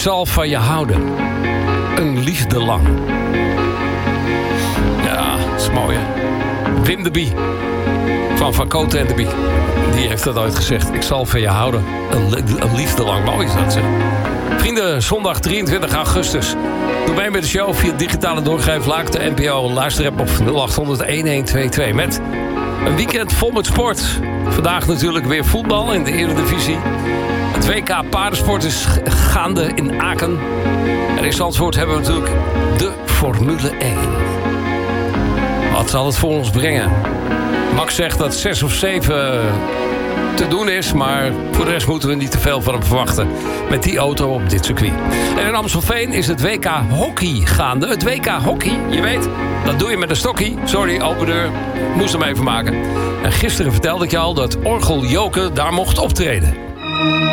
zal van je houden. Een liefde lang. Ja, dat is mooi, hè? Wim de Bie. Van Cote en de Bie. Die heeft dat ooit gezegd. Ik zal van je houden. Een liefde lang. Mooi is dat, zeg. Vrienden, zondag 23 augustus. Doe mee met de show via digitale doorgreep. Laak de NPO luisterapp op 0800-1122. Met een weekend vol met sport. Vandaag natuurlijk weer voetbal in de Eredivisie. Het WK paardensport is gaande in Aken. En in Zandvoort hebben we natuurlijk de Formule 1. Wat zal het voor ons brengen? Max zegt dat 6 of 7 te doen is, maar voor de rest moeten we niet te veel van hem verwachten met die auto op dit circuit. En in Amstelveen is het WK hockey gaande. Het WK hockey, je weet, dat doe je met een stokkie. Sorry, open deur, moest hem even maken. En gisteren vertelde ik je al dat Orgel Joke daar mocht optreden.